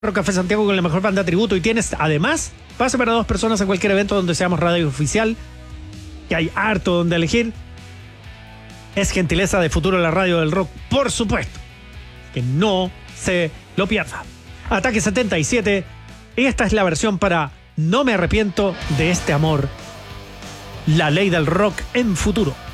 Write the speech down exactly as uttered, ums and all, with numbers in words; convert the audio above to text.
Café Santiago con la mejor banda tributo y tienes además pase para dos personas a cualquier evento donde seamos radio oficial, que hay harto donde elegir. Es gentileza de Futuro la Radio del Rock, por supuesto. Que no se lo pierda. Ataque setenta y siete, esta es la versión para No me arrepiento de este amor. La ley del rock en Futuro.